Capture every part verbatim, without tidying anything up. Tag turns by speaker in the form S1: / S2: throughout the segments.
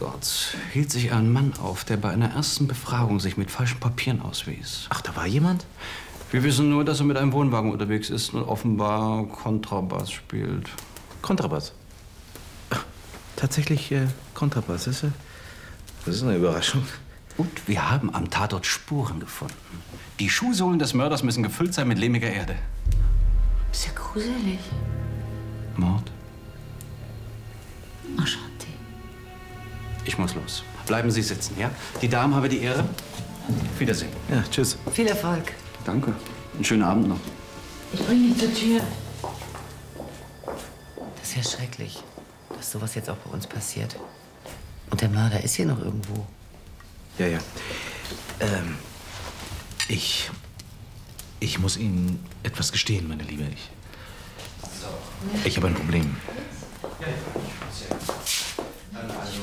S1: Tatort hielt sich ein Mann auf, der bei einer ersten Befragung sich mit falschen Papieren auswies.
S2: Ach, da war jemand?
S1: Wir wissen nur, dass er mit einem Wohnwagen unterwegs ist und offenbar Kontrabass spielt.
S2: Kontrabass? Ach, tatsächlich äh, Kontrabass. Das ist, äh, das ist eine Überraschung.
S1: Und wir haben am Tatort Spuren gefunden. Die Schuhsohlen des Mörders müssen gefüllt sein mit lehmiger Erde.
S3: Ist ja gruselig.
S1: Mord?
S3: Enchanté.
S1: Ich muss los. Bleiben Sie sitzen, ja? Die Dame habe die Ehre. Wiedersehen.
S2: Ja, tschüss.
S3: Viel Erfolg.
S1: Danke. Einen schönen Abend noch.
S3: Ich bringe dich zur Tür. Das ist ja schrecklich, dass sowas jetzt auch bei uns passiert. Und der Mörder ist hier noch irgendwo.
S2: Ja, ja. Ähm, ich... Ich muss Ihnen etwas gestehen, meine Liebe. Ich... Ich habe ein Problem.
S1: Ja, ja. Dann also...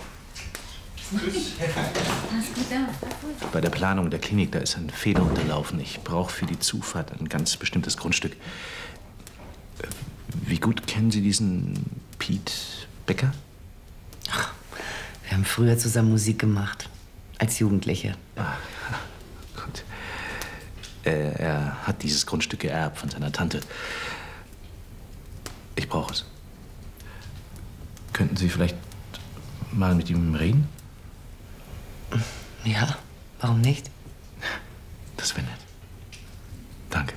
S2: Bei der Planung der Klinik, da ist ein Fehler unterlaufen. Ich brauche für die Zufahrt ein ganz bestimmtes Grundstück. Wie gut kennen Sie diesen Piet Becker?
S3: Ach, wir haben früher zusammen Musik gemacht. Als Jugendliche.
S2: Ah, gut. Er, er hat dieses Grundstück geerbt von seiner Tante. Ich brauche es. Könnten Sie vielleicht mal mit ihm reden?
S3: Ja, warum nicht?
S2: Das wäre nett. Danke.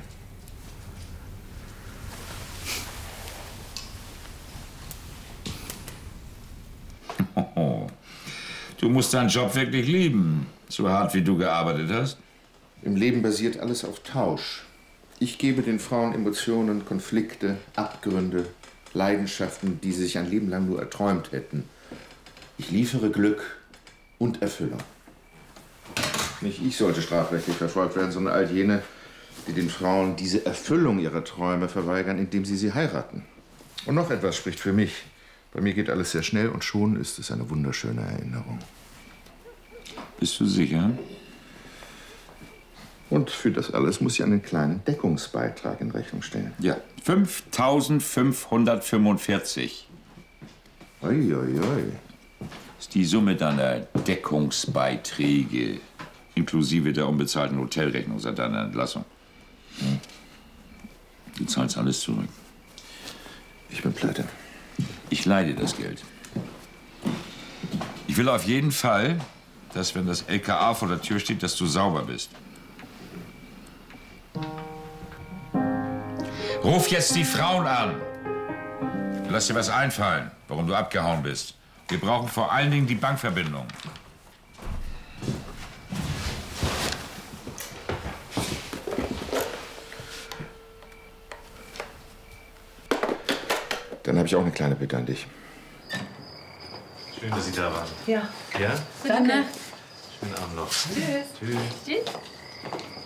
S4: Oh, du musst deinen Job wirklich lieben, so hart wie du gearbeitet hast.
S5: Im Leben basiert alles auf Tausch. Ich gebe den Frauen Emotionen, Konflikte, Abgründe, Leidenschaften, die sie sich ein Leben lang nur erträumt hätten. Ich liefere Glück und Erfüllung. Nicht ich sollte strafrechtlich verfolgt werden, sondern all jene, die den Frauen diese Erfüllung ihrer Träume verweigern, indem sie sie heiraten. Und noch etwas spricht für mich. Bei mir geht alles sehr schnell und schon ist es eine wunderschöne Erinnerung.
S4: Bist du sicher?
S5: Und für das alles muss ich einen kleinen Deckungsbeitrag in Rechnung stellen.
S4: Ja, fünftausendfünfhundertfünfundvierzig.
S5: Ui, ui, ui.
S4: Ist die Summe deiner Deckungsbeiträge inklusive der unbezahlten Hotelrechnung seit deiner Entlassung. Hm. Du zahlst alles zurück.
S5: Ich bin pleite.
S4: Ich leide das Geld. Ich will auf jeden Fall, dass, wenn das L K A vor der Tür steht, dass du sauber bist. Ruf jetzt die Frauen an. Lass dir was einfallen, warum du abgehauen bist. Wir brauchen vor allen Dingen die Bankverbindung.
S5: Dann habe ich auch eine kleine Bitte an dich.
S2: Schön, dass Sie da waren.
S3: Ja.
S2: Ja?
S3: Gute Nacht.
S2: Schönen Abend noch.
S3: Tschüss.
S2: Tschüss.
S3: Tschüss.